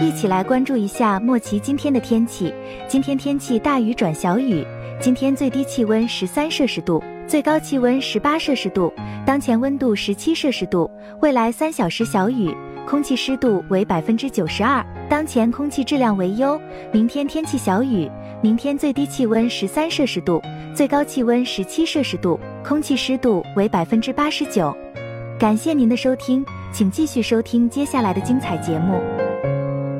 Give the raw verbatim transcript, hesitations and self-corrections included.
一起来关注一下莫奇今天的天气。今天天气大雨转小雨，今天最低气温十三摄氏度，最高气温十八摄氏度，当前温度十七摄氏度，未来三小时小雨，空气湿度为百分之九十二，当前空气质量为优。明天天气小雨，明天最低气温十三摄氏度，最高气温十七摄氏度，空气湿度为百分之八十九。感谢您的收听，请继续收听接下来的精彩节目。